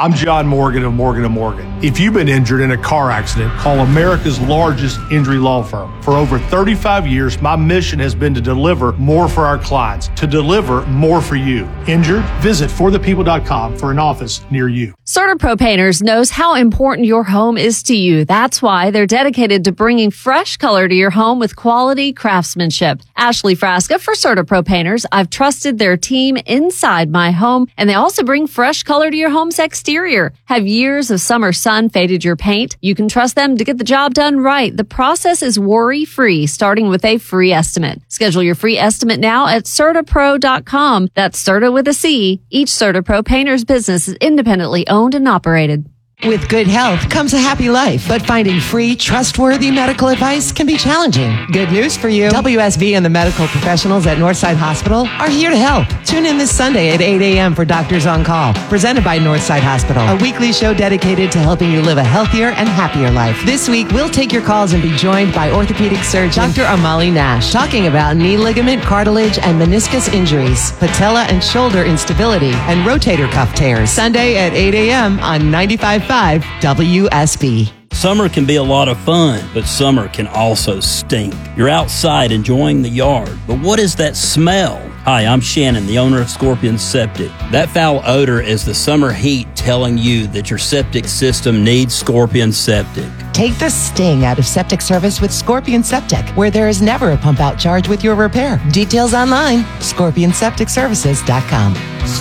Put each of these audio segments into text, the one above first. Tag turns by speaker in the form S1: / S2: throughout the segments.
S1: I'm John Morgan of Morgan & Morgan. If you've been injured in a car accident, call America's largest injury law firm. For over 35 years, my mission has been to deliver more for our clients, to deliver more for you. Injured? Visit forthepeople.com for an office near you.
S2: CertaPro Painters knows how important your home is to you. That's why they're dedicated to bringing fresh color to your home with quality craftsmanship. Ashley Frasca for CertaPro Painters. I've trusted their team inside my home, and they also bring fresh color to your home's exterior. Have years of summer sun faded your paint? You can trust them to get the job done right. The process is worry-free, starting with a free estimate. Schedule your free estimate now at CertaPro.com. That's Certa with a C. Each CertaPro Painters business is independently owned and operated.
S3: With good health comes a happy life, but finding free, trustworthy medical advice can be challenging. Good news for you. WSB and the medical professionals at Northside Hospital are here to help. Tune in this Sunday at 8 a.m. for Doctors on Call, presented by Northside Hospital, a weekly show dedicated to helping you live a healthier and happier life. This week, we'll take your calls and be joined by orthopedic surgeon Dr. Amali Nash, talking about knee ligament, cartilage, and meniscus injuries, patella and shoulder instability, and rotator cuff tears. Sunday at 8 a.m. on 95.5 WSB.
S4: Summer can be a lot of fun, but summer can also stink. You're outside enjoying the yard, but what is that smell? Hi, I'm Shannon, the owner of Scorpion Septic. That foul odor is the summer heat telling you that your septic system needs Scorpion Septic.
S3: Take the sting out of septic service with Scorpion Septic, where there is never a pump-out charge with your repair. Details online, scorpionsepticservices.com.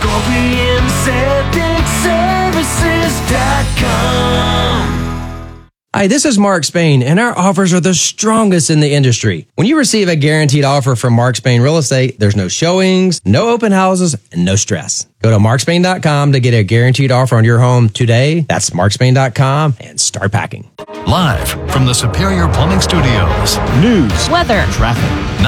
S5: ScorpionSepticServices.com. Hi, this is Mark Spain, and our offers are the strongest in the industry. When you receive a guaranteed offer from Mark Spain Real Estate, there's no showings, no open houses, and no stress. Go to markspain.com to get a guaranteed offer on your home today. That's markspain.com and start packing.
S6: Live from the Superior Plumbing Studios.
S7: News,
S2: weather,
S7: traffic.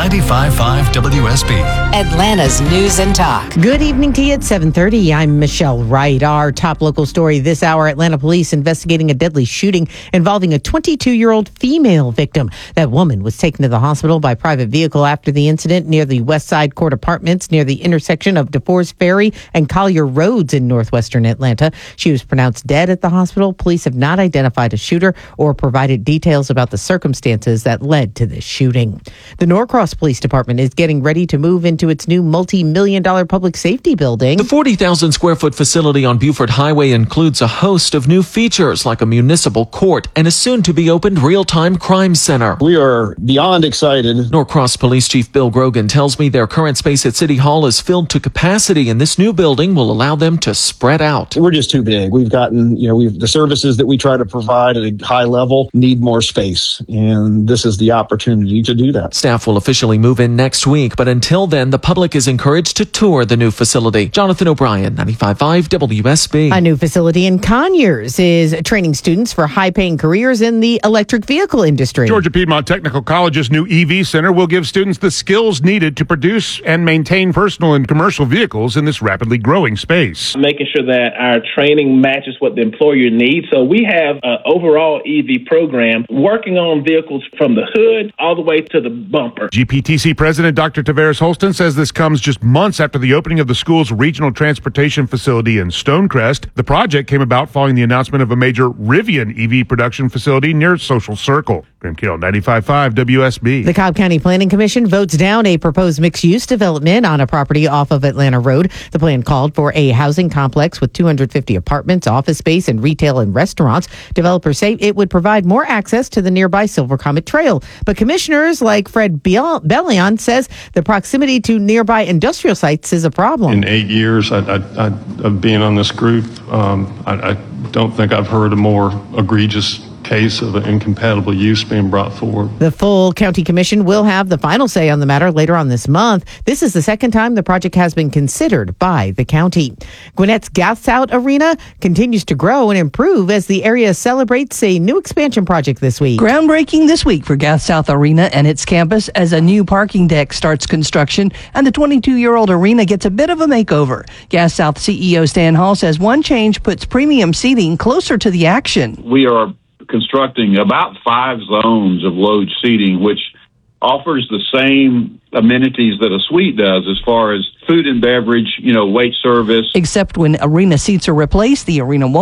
S6: 95.5 WSB.
S3: Atlanta's News and Talk. Good evening to you at 7:30. I'm Michelle Wright. Our top local story this hour, Atlanta police investigating a deadly shooting involving a 22-year-old female victim. That woman was taken to the hospital by private vehicle after the incident near the West Side Court Apartments near the intersection of DeForest Ferry and Collier Roads in northwestern Atlanta. She was pronounced dead at the hospital. Police have not identified a shooter or provided details about the circumstances that led to this shooting. The Norcross Police Department is getting ready to move into its new multi-million-dollar public safety building.
S8: The 40,000 square foot facility on Buford Highway includes a host of new features like a municipal court and a soon-to-be opened real-time crime center.
S9: We are beyond excited.
S8: Norcross Police Chief Bill Grogan tells me their current space at City Hall is filled to capacity, and this new building will allow them to spread out.
S9: We're just too big. We've gotten, the services that we try to provide at a high level need more space, and this is the opportunity to do that.
S8: Staff will officially move in next week, but until then, the public is encouraged to tour the new facility. Jonathan O'Brien, 95.5 WSB.
S3: A new facility in Conyers is training students for high-paying careers in the electric vehicle industry.
S10: Georgia Piedmont Technical College's new EV Center will give students the skills needed to produce and maintain personal and commercial vehicles in this rapidly growing space.
S11: Making sure that our training matches what the employer needs. So we have an overall EV program working on vehicles from the hood all the way to the bumper.
S10: GPTC President Dr. Tavares Holston says this comes just months after the opening of the school's regional transportation facility in Stonecrest. The project came about following the announcement of a major Rivian EV production facility near Social Circle. Grim Kill, 95.5 WSB.
S3: The Cobb County Planning Commission votes down a proposed mixed-use development on a property off of Atlanta Road. The plan called for a housing complex with 250 apartments, office space, and retail and restaurants. Developers say it would provide more access to the nearby Silver Comet Trail. But commissioners like Fred Bellion says the proximity to nearby industrial sites is a problem.
S12: In 8 years of being on this group, I don't think I've heard a more egregious case of an incompatible use being brought forward.
S3: The full county commission will have the final say on the matter later on this month. This is the second time the project has been considered by the county. Gwinnett's Gas Out Arena continues to grow and improve as the area celebrates a new expansion project this week.
S13: Groundbreaking this week for Gas South Arena and its campus as a new parking deck starts construction and the 22-year-old arena gets a bit of a makeover. Gas South CEO Stan Hall says one change puts premium seating closer to the action.
S14: We are constructing about 5 zones of load seating, which offers the same amenities that a suite does as far as food and beverage, wait service.
S13: Except when arena seats are replaced, the arena won't